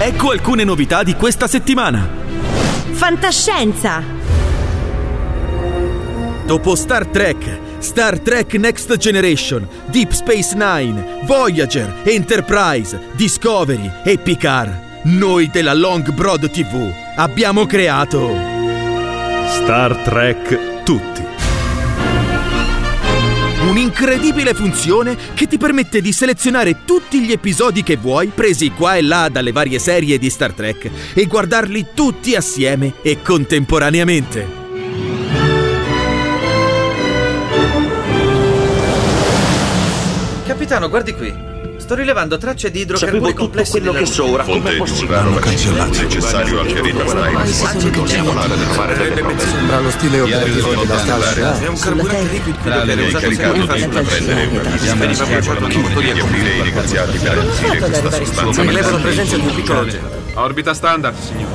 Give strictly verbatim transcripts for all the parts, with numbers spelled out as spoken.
Ecco alcune novità di questa settimana. Fantascienza. Dopo Star Trek, Star Trek Next Generation, Deep Space Nine, Voyager, Enterprise, Discovery e Picard, noi della Long Broad tivù abbiamo creato Star Trek Tutti. Un'incredibile funzione che ti permette di selezionare tutti gli episodi che vuoi, presi qua e là dalle varie serie di Star Trek, e guardarli tutti assieme e contemporaneamente. Capitano, guardi qui. Sto rilevando tracce di idrocarburi complessi quello che so ora. Come è possibile? Vanno cancellati. Necessario algerita Sembra lo stile operativo della Star. È un carburante liquido che viene usato per far prendere veniva bruciato tutto di i negoziati per acquisire questa sostanza. Rilevo la presenza di un piccolo oggetto. Orbita standard, signore.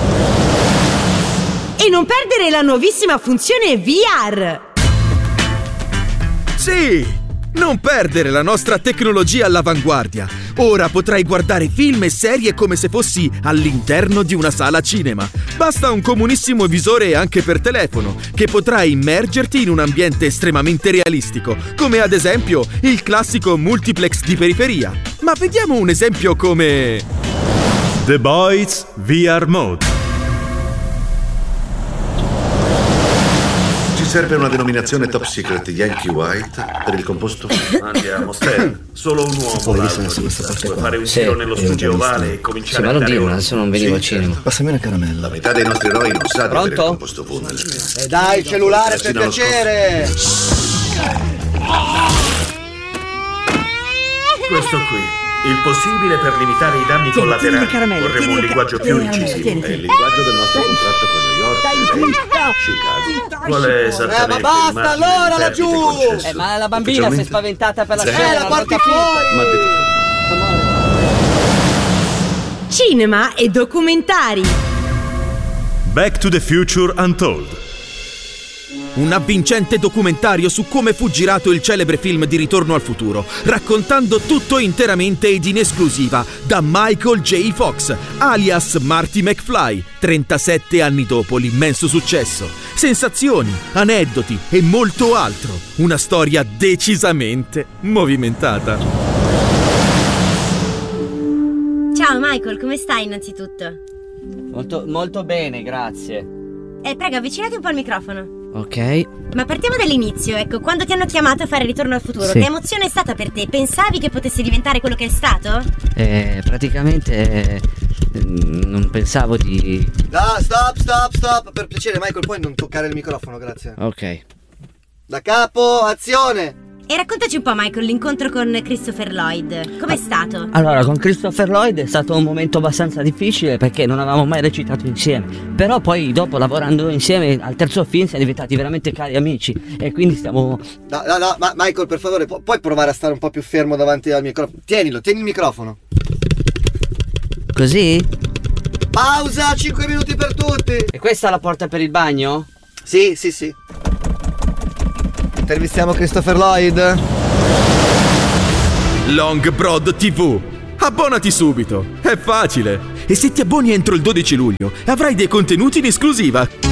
E non perdere la nuovissima funzione V R. Sì! Non perdere la nostra tecnologia all'avanguardia. Ora potrai guardare film e serie come se fossi all'interno di una sala cinema. Basta un comunissimo visore anche per telefono, che potrai immergerti in un ambiente estremamente realistico, come ad esempio il classico multiplex di periferia. Ma vediamo un esempio come The Boys V R Mode. Serve una denominazione top secret Yankee White per il composto. Andiamo, Stan. Solo un uomo l'altro di sta. Puoi fare un giro nello studio ovale e cominciare a dare dire, adesso non venivo al cinema. Passami una caramella. La metà dei nostri eroi non sa di avere il composto Pundel. E dai, il cellulare per piacere! Questo qui. Il possibile per limitare i danni Tieni, collaterali. tieni le Vorremmo un tieni linguaggio tieni più le incisivo. tieni, È tieni. il linguaggio del nostro contratto con New York e Chicago. Qual è esattamente Eh, ma basta, il margine allora, di laggiù! perdite concesso? Eh, ma la bambina si è spaventata per la Zero. scena. Eh, la non porti ho capito. fuori! Ma detto Cinema e documentari. Back to the Future Untold. un avvincente documentario su come fu girato il celebre film di Ritorno al futuro, raccontando tutto interamente ed in esclusiva da Michael J. Fox, alias Marty McFly, trentasette anni dopo l'immenso successo. Sensazioni, aneddoti e molto altro. Una storia decisamente movimentata. Ciao Michael, come stai innanzitutto? Molto, molto bene, grazie. Eh, prego, avvicinati un po' al microfono. Ok. Ma partiamo dall'inizio, ecco, quando ti hanno chiamato a fare Ritorno al futuro, Sì. che emozione è stata per te? Pensavi che potesse diventare quello che è stato? Eh, praticamente eh, non pensavo di... No, stop, stop, stop. Per piacere, Michael, puoi non toccare il microfono, grazie. Ok. Da capo, azione! E raccontaci un po', Michael, l'incontro con Christopher Lloyd. Com'è stato? Allora, con Christopher Lloyd è stato un momento abbastanza difficile perché non avevamo mai recitato insieme. Però poi dopo, lavorando insieme al terzo film, siamo diventati veramente cari amici. E quindi stiamo... No, no, no, ma Michael, per favore, pu- puoi provare a stare un po' più fermo davanti al microfono? Tienilo, tieni il microfono. Così? Pausa, cinque minuti per tutti. E questa è la porta per il bagno? Sì, sì, sì. Intervistiamo Christopher Lloyd. Long Broad tivù. Abbonati subito, è facile. E se ti abboni entro il dodici luglio avrai dei contenuti in esclusiva.